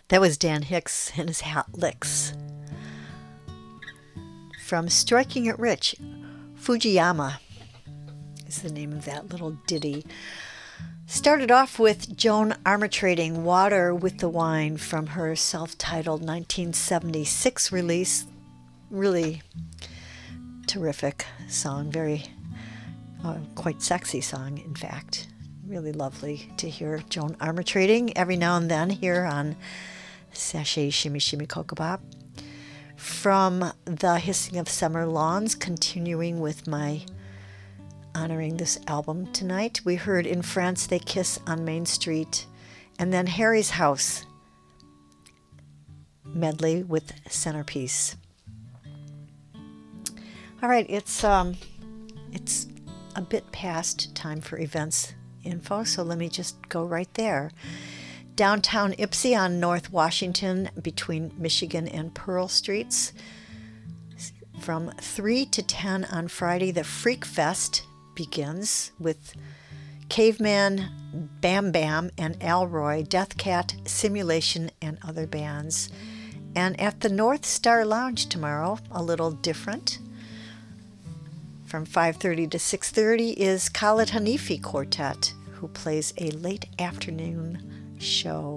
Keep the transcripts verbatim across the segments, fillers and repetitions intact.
That was Dan Hicks and his Hat Licks. From Striking It Rich, Fujiyama is the name of that little ditty. Started off with Joan Armatrading, Water with the Wine, from her self-titled nineteen seventy-six release. Really terrific song, very, uh, quite sexy song, in fact. Really lovely to hear Joan Armatrading every now and then here on Sashay Shimmy Shimmy Kokobop. From The Hissing of Summer Lawns, continuing with my honoring this album tonight, we heard In France They Kiss on Main Street, and then Harry's House medley with Centerpiece. All right, it's um, it's a bit past time for events info, so let me just go right there. Downtown Ypsi on North Washington between Michigan and Pearl Streets. From three to ten on Friday, the Freak Fest begins with Caveman, Bam Bam, and Alroy, Death Cat, Simulation, and other bands. And at the North Star Lounge tomorrow, a little different. From five thirty to six thirty is Khaled Hanifi Quartet, who plays a late afternoon show.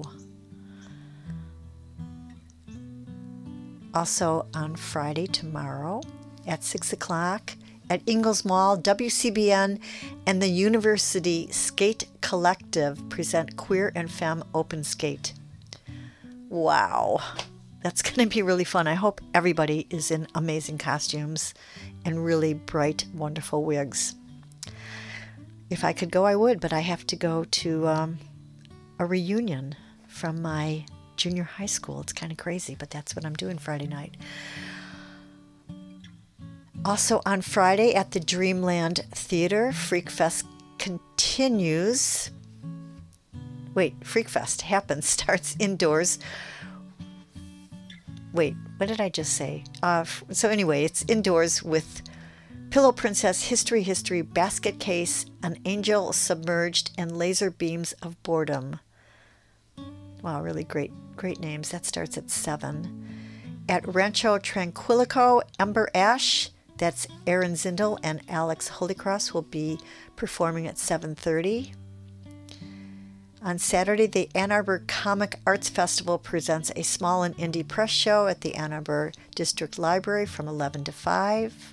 Also on Friday tomorrow at six o'clock at Ingalls Mall, W C B N and the University Skate Collective present Queer and Femme Open Skate. Wow, that's going to be really fun. I hope everybody is in amazing costumes and really bright, wonderful wigs. If I could go, I would, but I have to go to um, a reunion from my junior high school. It's kind of crazy, but that's what I'm doing Friday night. Also on Friday at the Dreamland Theater, Freak Fest continues. Wait, Freak Fest happens, starts indoors. Wait, what did I just say? Uh, so anyway, it's indoors with Pillow Princess, History History, Basket Case, An Angel Submerged, and Laser Beams of Boredom. Wow, really great, great names. That starts at seven. At Rancho Tranquilico, Ember Ash, that's Aaron Zindel and Alex Holycross, will be performing at seven thirty. On Saturday, the Ann Arbor Comic Arts Festival presents a small and indie press show at the Ann Arbor District Library from eleven to five.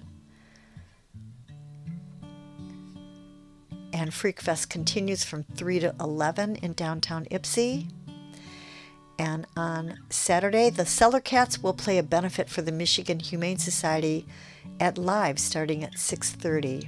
And Freak Fest continues from three to eleven in downtown Ypsi. And on Saturday, the Cellar Cats will play a benefit for the Michigan Humane Society at Live starting at six thirty.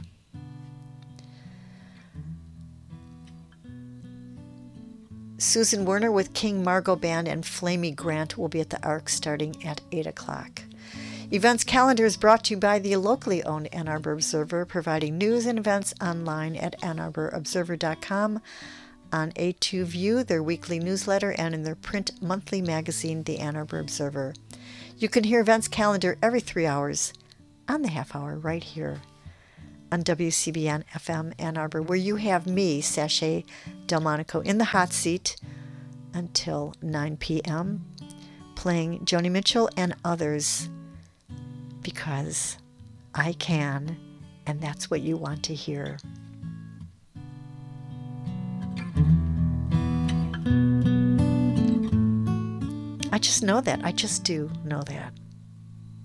Susan Werner with King Margot Band and Flamey Grant will be at the Arc starting at eight o'clock. Events calendar is brought to you by the locally owned Ann Arbor Observer, providing news and events online at ann arbor observer dot com, on A two View, their weekly newsletter, and in their print monthly magazine, the Ann Arbor Observer. You can hear events calendar every three hours on the half hour right here on W C B N F M Ann Arbor, where you have me, Sashay Delmonico, in the hot seat until nine p.m., playing Joni Mitchell and others, because I can, and that's what you want to hear. I just know that. I just do know that.